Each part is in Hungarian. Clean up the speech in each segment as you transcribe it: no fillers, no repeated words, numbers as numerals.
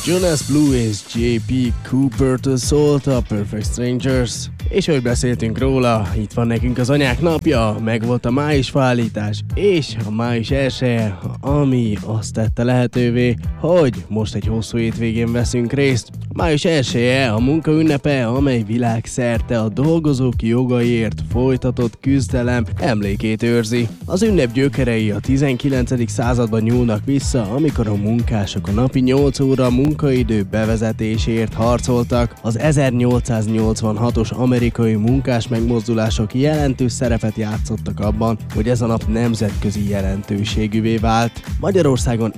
Jonas Blue és J.P. Cooper-től szólt a Perfect Strangers. És hogy beszéltünk róla, itt van nekünk az anyák napja, meg volt a május fállítás, és a május 1-e, ami azt tette lehetővé, hogy most egy hosszú hétvégén veszünk részt. Május 1-e a munka ünnepe, amely világszerte a dolgozók jogaiért folytatott küzdelem emlékét őrzi. Az ünnep gyökerei a 19. században nyúlnak vissza, amikor a munkások a napi 8 óra munkaidő bevezetéséért harcoltak. Az 1886-os amerikai munkás megmozdulások jelentős szerepet játszottak abban, hogy ez a nap nemzetközi jelentőségűvé vált. Magyarországon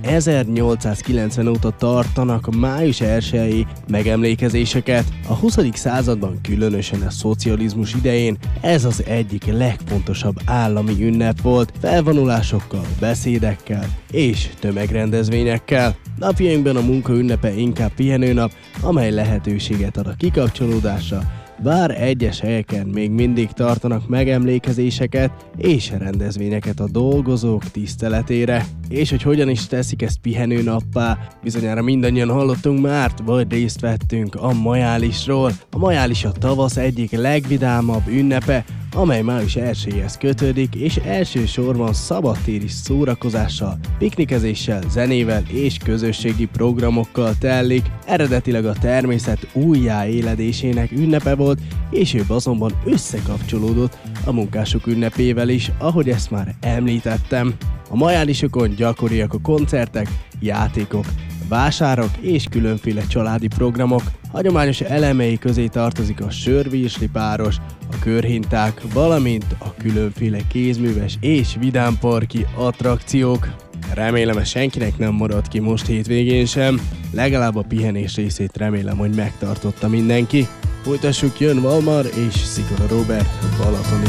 1890 óta tartanak május 1-i megemlékezéseket. A 20. században, különösen a szocializmus idején ez az egyik legfontosabb állami ünnep volt, felvonulásokkal, beszédekkel és tömegrendezvényekkel. Napjainkban a munka ünnepe inkább pihenőnap, amely lehetőséget ad a kikapcsolódásra, bár egyes helyeken még mindig tartanak megemlékezéseket és rendezvényeket a dolgozók tiszteletére. És hogy hogyan is teszik ezt pihenőnappá, bizonyára mindannyian hallottunk már, vagy részt vettünk a majálisról. A majális a tavasz egyik legvidámabb ünnepe, amely május 1-éhez kötődik, és elsősorban szabadtéri szórakozással, piknikezéssel, zenével és közösségi programokkal tellik. Eredetileg a természet újjáéledésének ünnepe volt, később azonban összekapcsolódott a munkások ünnepével is, ahogy ezt már említettem. A majálisokon gyakoriak a koncertek, játékok, vásárok és különféle családi programok. Hagyományos elemei közé tartozik a sörvirsli páros, a körhinták, valamint a különféle kézműves és vidámparki attrakciók. Remélem, ez senkinek nem maradt ki most hétvégén sem, legalább a pihenés részét remélem, hogy megtartotta mindenki. Folytassuk, jön Valmar és Szikora Robert Balatoni